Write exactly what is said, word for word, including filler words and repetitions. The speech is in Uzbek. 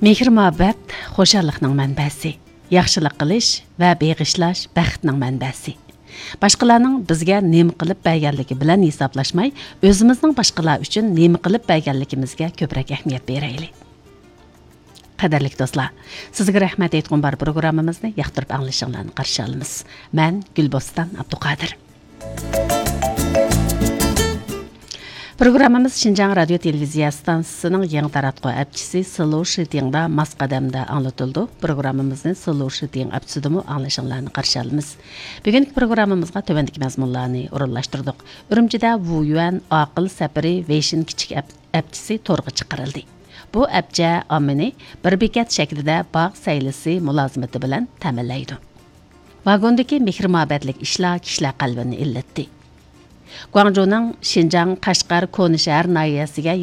Mehr-muhabbat xo'shallikning manbasi, yaxshilik qilish va beg'ishlash baxtning manbasi. Boshqalarning bizga nima qilib berganligi bilan hisoblashmay, o'zimizning boshqalar uchun nima qilib berganligimizga ko'proq ahamiyat beraylik. Qadrli do'stlar, sizga rahmat aytgan bar programmamizni yoqtirib anglashingizni qarshi olamiz. Men Gulboston Abduqodir. Programmamiz Şinjan Radio Televiziya stansiyasining yangi taratquv apchisi Slow Shootingda Masqadamda anlatıldı. Programmamizni Slow Shooting apchisidimi anglashingizni qarshi olamiz. Bugungi programmamizga tövendiki mazmunlarni o'rinlashtirdik. Urumchida Wu Yuan aql safari Weixin kichik apchisi to'rga chiqarildi. Bu apcha omini bir bekat shaklida bog' saylisi mulozimati bilan ta'minlaydi. Vagondagi mehr-muhabbatlik ishlar kishilar qalbini illatdi. Guangzhouning Xinjiang Qashqar Koni shahar noyasiga